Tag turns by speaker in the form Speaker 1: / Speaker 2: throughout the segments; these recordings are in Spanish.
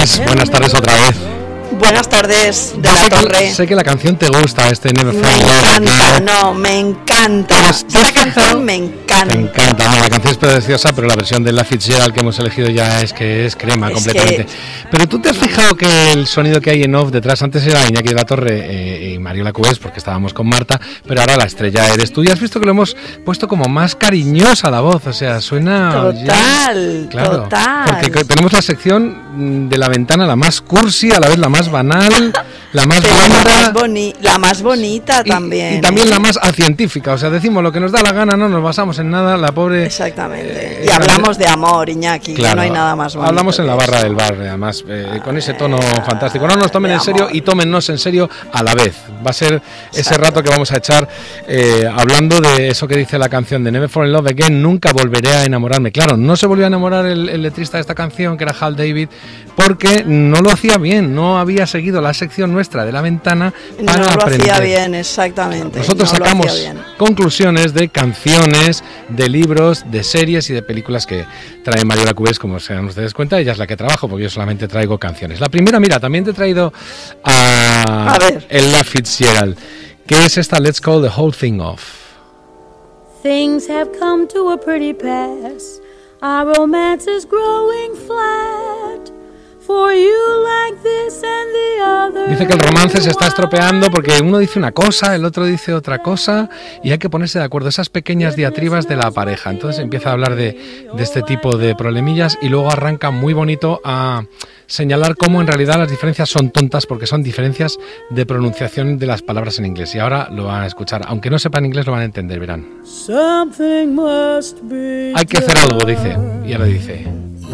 Speaker 1: Inés, buenas tardes otra vez.
Speaker 2: Buenas tardes, de la Torre.
Speaker 1: Sé que la canción te gusta, Never Fall in Love.
Speaker 2: Me encanta, me encanta. Esta canción me encanta.
Speaker 1: Me encanta, la canción es preciosa, pero la versión de Ella Fitzgerald que hemos elegido ya es crema completamente. Pero tú te has fijado que el sonido que hay en off detrás, antes era Iñaki de la Torre y Mariola Cubés, porque estábamos con Marta, pero ahora la estrella eres tú. Y has visto que lo hemos puesto como más cariñosa la voz, o sea, suena...
Speaker 2: Total,
Speaker 1: claro,
Speaker 2: total.
Speaker 1: Porque tenemos la sección de la ventana, la más cursi, a la vez la más banal, la más blanda,
Speaker 2: la más bonita también.
Speaker 1: Y también la más científica, o sea, decimos lo que nos da la gana, no nos basamos en nada, la pobre...
Speaker 2: Exactamente, y hablamos de amor, Iñaki,
Speaker 1: claro,
Speaker 2: no hay nada más bonito.
Speaker 1: Hablamos en la barra del bar, además, con ese tono fantástico. No nos tomen en serio y tómennos en serio a la vez. Va a ser ese rato que vamos a echar hablando de eso que dice la canción de Never Fall in Love Again, nunca volveré a enamorarme. Claro, no se volvió a enamorar el letrista de esta canción, que era Hal David, porque no lo hacía bien, no había seguido la sección nuestra de la ventana para aprender.
Speaker 2: No lo hacía bien, exactamente.
Speaker 1: Nosotros sacamos conclusiones de canciones, de libros, de series y de películas que trae Mariola Cubés, como se dan ustedes cuenta, ella es la que trabajo, porque yo solamente traigo canciones. La primera, mira, también te he traído a Ella Fitzgerald, que es esta Let's Call the Whole Thing Off.
Speaker 3: Things have come to a pretty pass. Our romance is growing flat.
Speaker 1: Dice que el romance se está estropeando porque uno dice una cosa, el otro dice otra cosa y hay que ponerse de acuerdo, esas pequeñas diatribas de la pareja. Entonces empieza a hablar de este tipo de problemillas y luego arranca muy bonito a señalar cómo en realidad las diferencias son tontas porque son diferencias de pronunciación de las palabras en inglés. Y ahora lo van a escuchar, aunque no sepan inglés lo van a entender, verán. Hay que hacer algo, dice, y ahora dice...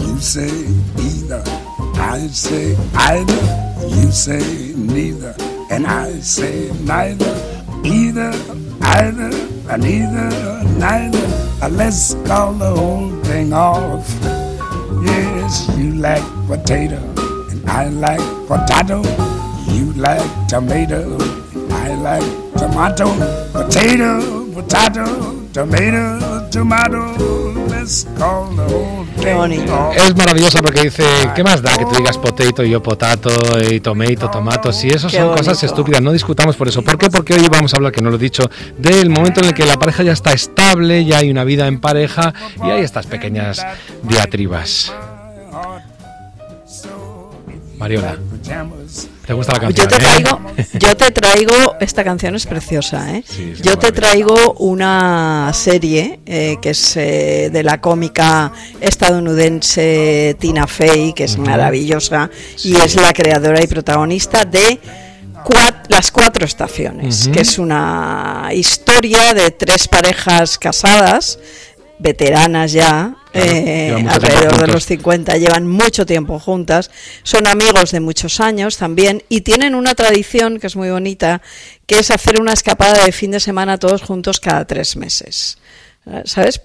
Speaker 4: I say either, you say neither, and I say neither, either, either, and either, neither. Let's call the whole thing off. Yes, you like potato, and I like potato. You like tomato, and I like tomato. Potato, potato, tomato, tomato. Let's call the whole thing.
Speaker 2: Qué bonito.
Speaker 1: Es maravillosa porque dice, ¿qué más da que tú digas potato y yo potato y tomato, tomato? Si eso son cosas estúpidas, no discutamos por eso. ¿Por qué? Porque hoy vamos a hablar, que no lo he dicho, del momento en el que la pareja ya está estable, ya hay una vida en pareja y hay estas pequeñas diatribas. Mariola, ¿te gusta la canción?
Speaker 2: Yo te traigo, esta canción es preciosa, ¿eh? Sí, yo te traigo una serie que es de la cómica estadounidense Tina Fey, que es maravillosa, y es la creadora y protagonista de Las Cuatro Estaciones, que es una historia de 3 parejas casadas, veteranas ya, alrededor de los 50, llevan mucho tiempo juntas, son amigos de muchos años también y tienen una tradición que es muy bonita, que es hacer una escapada de fin de semana todos juntos cada 3 meses. ¿Sabes?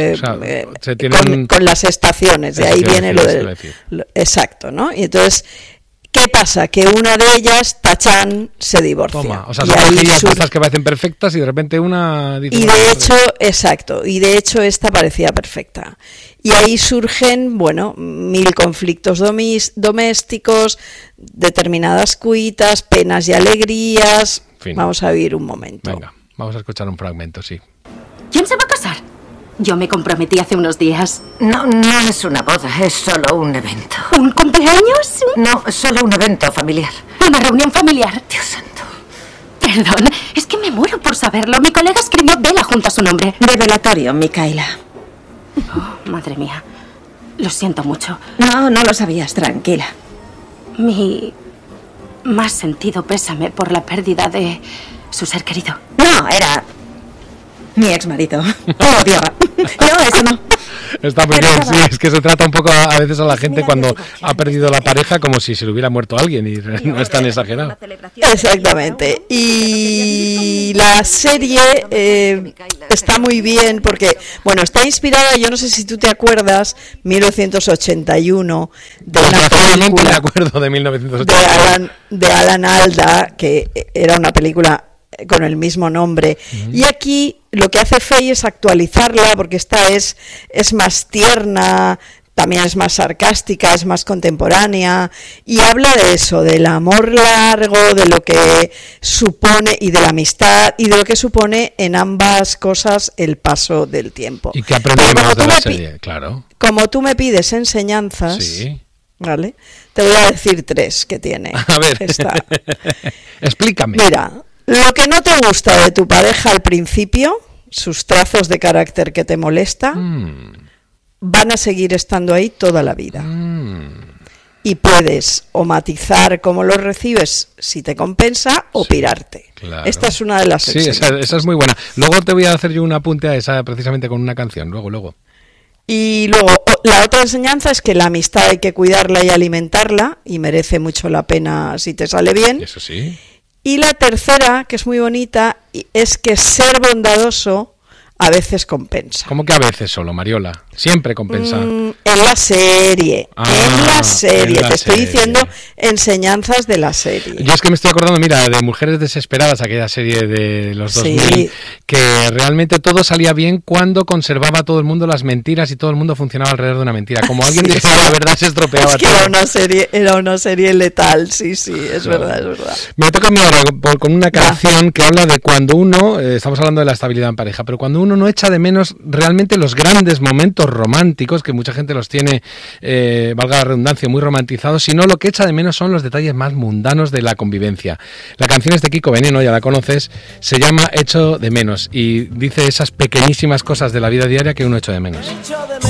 Speaker 2: Con las estaciones, de ahí viene lo del... Exacto, ¿no? Y entonces... ¿qué pasa? Que una de ellas, tachán, se divorcia.
Speaker 1: Toma, o sea, son aquellas que parecen perfectas y de repente una dice...
Speaker 2: Y de hecho, exacto, y de hecho esta parecía perfecta. Y ahí surgen, 1000 conflictos domésticos, determinadas cuitas, penas y alegrías. Fin. Vamos a vivir un momento.
Speaker 1: Venga, vamos a escuchar un fragmento, sí.
Speaker 5: ¿Quién se va a casar? Yo me comprometí hace unos días.
Speaker 6: No es una boda, es solo un evento.
Speaker 5: ¿Un cumpleaños?
Speaker 6: No, solo un evento familiar.
Speaker 5: ¿Una reunión familiar?
Speaker 6: Dios santo.
Speaker 5: Perdón, es que me muero por saberlo. Mi colega escribió Vela junto a su nombre.
Speaker 6: Revelatorio, Micaela.
Speaker 5: Oh, madre mía. Lo siento mucho.
Speaker 6: No lo sabías, tranquila.
Speaker 5: Mi más sentido pésame por la pérdida de su ser querido.
Speaker 6: No, era... mi exmarido. Oh, Dios. No, eso no.
Speaker 1: Está muy bien, sí, es que se trata un poco a veces a la gente cuando ha perdido la pareja como si se le hubiera muerto alguien y no es tan exagerado.
Speaker 2: Exactamente. Y la serie está muy bien porque, está inspirada, yo no sé si tú te acuerdas, 1981, de una película...
Speaker 1: me acuerdo de 1981.
Speaker 2: De Alan Alda, que era una película con el mismo nombre, y aquí lo que hace Fey es actualizarla porque esta es más tierna, también es más sarcástica, es más contemporánea y habla de eso, del amor largo, de lo que supone y de la amistad y de lo que supone en ambas cosas el paso del tiempo.
Speaker 1: ¿Y qué aprendemos de la serie? Claro.
Speaker 2: Como tú me pides enseñanzas,
Speaker 1: sí.
Speaker 2: ¿Vale? Te voy a decir 3 que tiene.
Speaker 1: A ver, explícame.
Speaker 2: Mira, lo que no te gusta de tu pareja al principio, sus trazos de carácter que te molesta, van a seguir estando ahí toda la vida. Y puedes o matizar cómo los recibes si te compensa o pirarte.
Speaker 1: Claro.
Speaker 2: Esta es una de las
Speaker 1: Sí, esa es muy buena. Luego te voy a hacer yo un apunte a esa precisamente con una canción, luego.
Speaker 2: Y luego, la otra enseñanza es que la amistad hay que cuidarla y alimentarla, y merece mucho la pena si te sale bien.
Speaker 1: Eso sí.
Speaker 2: Y la tercera, que es muy bonita, es que ser bondadoso a veces compensa.
Speaker 1: ¿Cómo que a veces solo, Mariola? Siempre compensa.
Speaker 2: En la serie, te estoy diciendo enseñanzas de la serie.
Speaker 1: Yo es que me estoy acordando, mira, de Mujeres Desesperadas, aquella serie de los 2000, sí, que realmente todo salía bien cuando conservaba todo el mundo las mentiras y todo el mundo funcionaba alrededor de una mentira. Como alguien dice la verdad, se estropeaba todo.
Speaker 2: Era una serie letal, sí, es verdad.
Speaker 1: Me toca a mí ahora con una canción que habla de cuando uno, estamos hablando de la estabilidad en pareja, pero cuando uno no echa de menos realmente los grandes momentos románticos, que mucha gente los tiene, valga la redundancia, muy romantizados, sino lo que echa de menos son los detalles más mundanos de la convivencia. La canción es de Kiko Veneno, ya la conoces, se llama Echo de menos y dice esas pequeñísimas cosas de la vida diaria que uno echa de menos.
Speaker 7: Echo de